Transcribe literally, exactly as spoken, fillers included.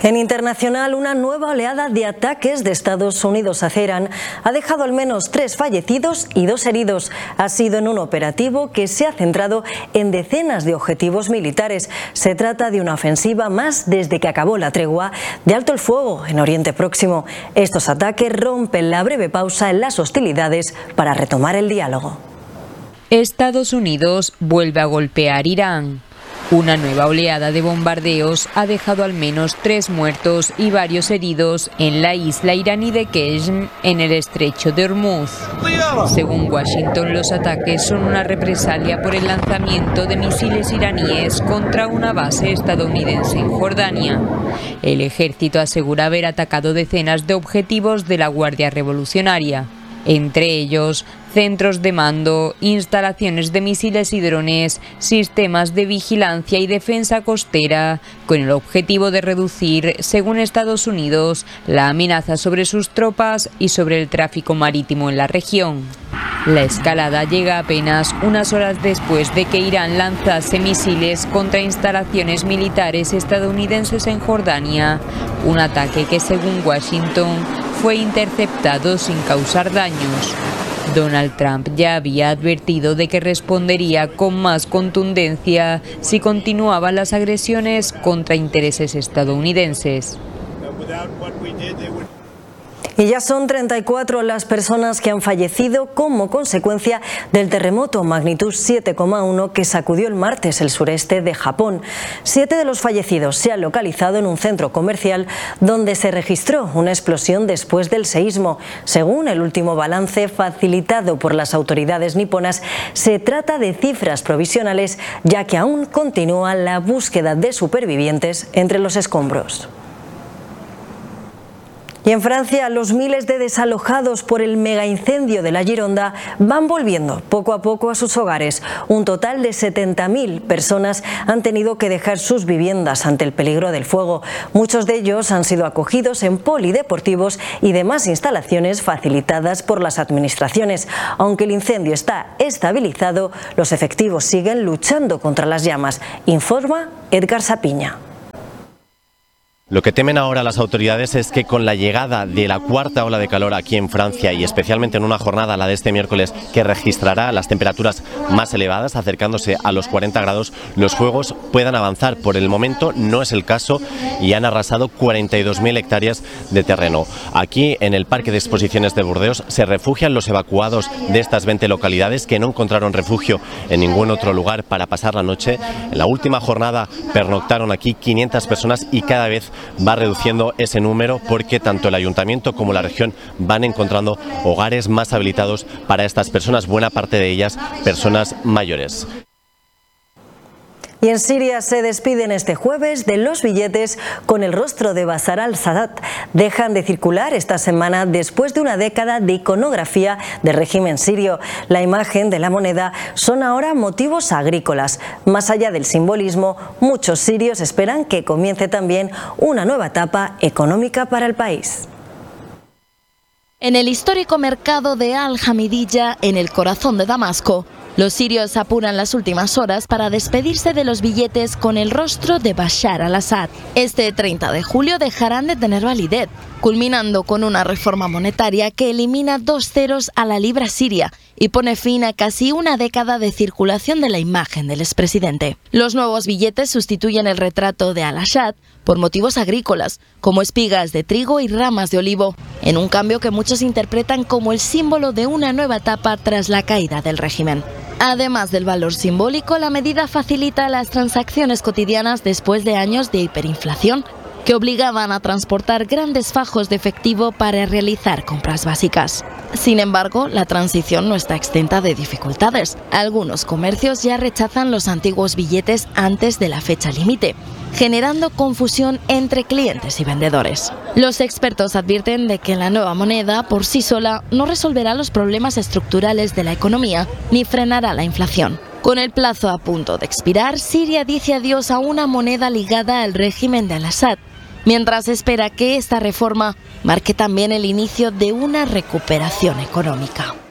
En internacional, una nueva oleada de ataques de Estados Unidos hacia Irán ha dejado al menos tres fallecidos y dos heridos. Ha sido en un operativo que se ha centrado en decenas de objetivos militares. Se trata de una ofensiva más desde que acabó la tregua de alto el fuego en Oriente Próximo. Estos ataques rompen la breve pausa en las hostilidades para retomar el diálogo. Estados Unidos vuelve a golpear Irán. Una nueva oleada de bombardeos ha dejado al menos tres muertos y varios heridos en la isla iraní de Qeshm, en el estrecho de Hormuz. Según Washington, los ataques son una represalia por el lanzamiento de misiles iraníes contra una base estadounidense en Jordania. El ejército asegura haber atacado decenas de objetivos de la Guardia Revolucionaria, entre ellos centros de mando, instalaciones de misiles y drones, sistemas de vigilancia y defensa costera, con el objetivo de reducir, según Estados Unidos, la amenaza sobre sus tropas y sobre el tráfico marítimo en la región. La escalada llega apenas unas horas después de que Irán lanzase misiles contra instalaciones militares estadounidenses en Jordania, un ataque que, según Washington, fue interceptado sin causar daños. Donald Trump ya había advertido de que respondería con más contundencia si continuaban las agresiones contra intereses estadounidenses. Y ya son treinta y cuatro las personas que han fallecido como consecuencia del terremoto magnitud siete coma uno que sacudió el martes el sureste de Japón. Siete de los fallecidos se han localizado en un centro comercial donde se registró una explosión después del seísmo. Según el último balance facilitado por las autoridades niponas, se trata de cifras provisionales, ya que aún continúa la búsqueda de supervivientes entre los escombros. Y en Francia, los miles de desalojados por el megaincendio de la Gironda van volviendo poco a poco a sus hogares. Un total de setenta mil personas han tenido que dejar sus viviendas ante el peligro del fuego. Muchos de ellos han sido acogidos en polideportivos y demás instalaciones facilitadas por las administraciones. Aunque el incendio está estabilizado, los efectivos siguen luchando contra las llamas, informa Edgar Sapiña. Lo que temen ahora las autoridades es que con la llegada de la cuarta ola de calor aquí en Francia y especialmente en una jornada, la de este miércoles, que registrará las temperaturas más elevadas, acercándose a los cuarenta grados, los fuegos puedan avanzar. Por el momento no es el caso y han arrasado cuarenta y dos mil hectáreas de terreno. Aquí en el Parque de Exposiciones de Burdeos se refugian los evacuados de estas veinte localidades que no encontraron refugio en ningún otro lugar para pasar la noche. En la última jornada pernoctaron aquí quinientas personas y cada vez va reduciendo ese número porque tanto el ayuntamiento como la región van encontrando hogares más habilitados para estas personas, buena parte de ellas personas mayores. Y en Siria se despiden este jueves de los billetes con el rostro de Bashar al-Assad. Dejan de circular esta semana después de una década de iconografía del régimen sirio. La imagen de la moneda son ahora motivos agrícolas. Más allá del simbolismo, muchos sirios esperan que comience también una nueva etapa económica para el país. En el histórico mercado de Al-Hamidiyya, en el corazón de Damasco, los sirios apuran las últimas horas para despedirse de los billetes con el rostro de Bashar al-Assad. Este treinta de julio dejarán de tener validez, culminando con una reforma monetaria que elimina dos ceros a la libra siria y pone fin a casi una década de circulación de la imagen del expresidente. Los nuevos billetes sustituyen el retrato de al-Assad por motivos agrícolas, como espigas de trigo y ramas de olivo, en un cambio que muchos interpretan como el símbolo de una nueva etapa tras la caída del régimen. Además del valor simbólico, la medida facilita las transacciones cotidianas después de años de hiperinflación, que obligaban a transportar grandes fajos de efectivo para realizar compras básicas. Sin embargo, la transición no está exenta de dificultades. Algunos comercios ya rechazan los antiguos billetes antes de la fecha límite, generando confusión entre clientes y vendedores. Los expertos advierten de que la nueva moneda por sí sola no resolverá los problemas estructurales de la economía ni frenará la inflación. Con el plazo a punto de expirar, Siria dice adiós a una moneda ligada al régimen de al-Assad, mientras espera que esta reforma marque también el inicio de una recuperación económica.